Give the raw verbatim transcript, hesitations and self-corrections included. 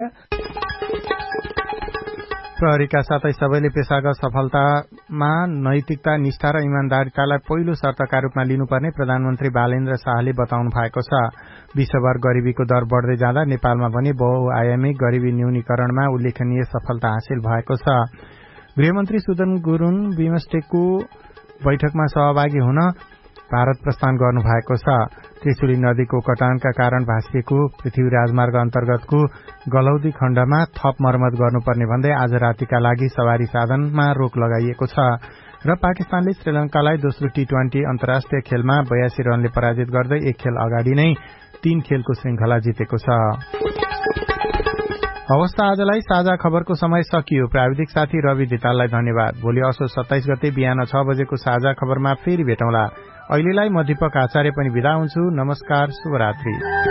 प्रहरीका साथै सबैले पेशागत सफलतामा नैतिकता, निष्ठा र इमान्दारितालाई पहिलो शर्तका रूपमा लिनुपर्ने प्रधानमन्त्री बालेन्द्र शाहले बताउनु भएको छ। विश्वभर गरिबीको दर बढ्दै जाँदा नेपालमा पनि बहुआयामिक गरिबी न्यूनीकरणमा उल्लेखनीय सफलता हासिल भएको छ। गृहमन्त्री सुदन गुरूङ बिमस्टेकको बैठकमा सहभागी हुन भारत प्रस्थान गर्नु भएको छ। त्रिशुली नदीको कटानका कारण भाँसिएको पृथ्वी राजमार्ग अन्तर्गतको गलौदी खण्डमा थप मर्मत गर्नुपर्ने भन्दै आज रातिका लागि सवारी साधनमा रोक लगाइएको छ। र पाकिस्तानले श्रीलंकालाई दोस्रो टी ट्वेन्टी अन्तर्राष्ट्रिय खेलमा बयासी रनले पराजित गर्दै एक खेल अगाडि नै तीन खेलको श्रृंखला जितेको छ। हवस् त आजलाई साझा खबरको समय सकियो। प्राविधिक साथी रवि धिताललाई धन्यवाद। भोलि असोज सत्ताइस गते बिहान छ बजेको साझा खबरमा फेरि भेटौँला। अहिलेलाई म दीपक आचार्य पनि बिदा हुन्छु। नमस्कार, शुभरात्रि।